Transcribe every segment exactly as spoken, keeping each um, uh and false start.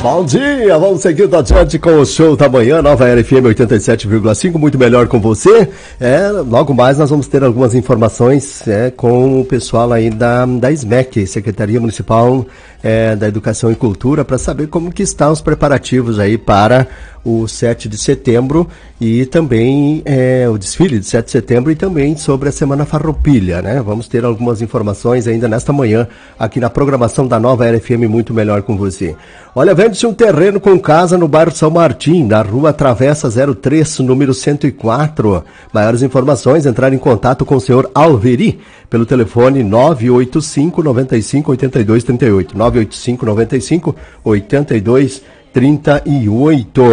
Bom dia, vamos seguindo adiante com o show da manhã, Nova Era F M oitenta e sete vírgula cinco, muito melhor com você. É, logo mais nós vamos ter algumas informações é, com o pessoal aí da, da S M E C, Secretaria Municipal é, da Educação e Cultura, para saber como que estão os preparativos aí para o sete de setembro e também é, o desfile de sete de setembro e também sobre a Semana Farroupilha, né? Vamos ter algumas informações ainda nesta manhã aqui na programação da Nova Era F M, muito melhor com você. Olha, vende-se um terreno com casa no bairro São Martim, na rua Travessa zero três, número cento e quatro. Maiores informações, entrar em contato com o senhor Alveri pelo telefone nove oito cinco, nove cinco, oito dois três oito, nove oito cinco, nove cinco, oito dois trinta e oito.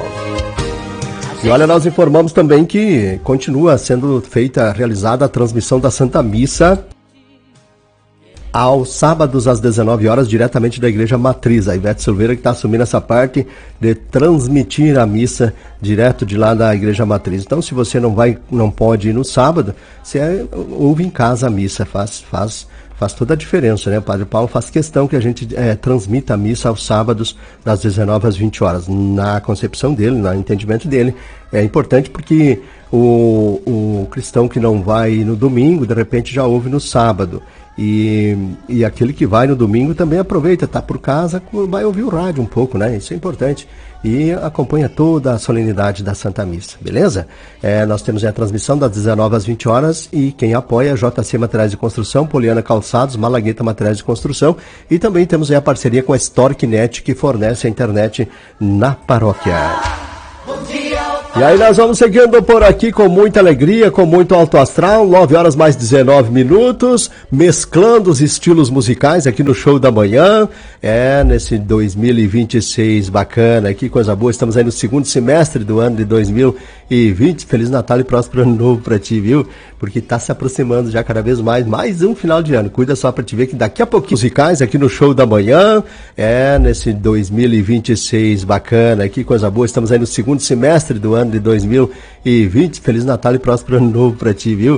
E olha, nós informamos também que continua sendo feita, realizada a transmissão da Santa Missa aos sábados às dezenove horas, diretamente da Igreja Matriz. A Ivete Silveira que está assumindo essa parte de transmitir a missa direto de lá da Igreja Matriz. Então, se você não vai, não pode ir no sábado, você é, ouve em casa a missa, faz, faz, faz toda a diferença, né? O Padre Paulo faz questão que a gente é, transmita a missa aos sábados, das dezenove às vinte horas. Na concepção dele, no entendimento dele, é importante porque o, o cristão que não vai no domingo, de repente já ouve no sábado. E, e aquele que vai no domingo também aproveita, tá por casa, vai ouvir o rádio um pouco, né? Isso é importante. E acompanha toda a solenidade da Santa Missa, beleza? É, nós temos a transmissão das dezenove às vinte horas e quem apoia é J C Materiais de Construção, Poliana Calçados, Malagueta Materiais de Construção e também temos aí a parceria com a Storknet, que fornece a internet na paróquia. E aí nós vamos seguindo por aqui com muita alegria, com muito alto astral, nove horas mais dezenove minutos, mesclando os estilos musicais aqui no show da manhã, é, nesse dois mil e vinte e seis bacana, que coisa boa, estamos aí no segundo semestre do ano de dois mil e vinte, Feliz Natal e próspero ano novo pra ti, viu? Porque tá se aproximando já cada vez mais, mais um final de ano, cuida só pra te ver que daqui a pouquinho musicais aqui no show da manhã, é, nesse dois mil e vinte e seis bacana, que coisa boa, estamos aí no segundo semestre do ano de dois mil e vinte, Feliz Natal e próspero ano novo pra ti, viu?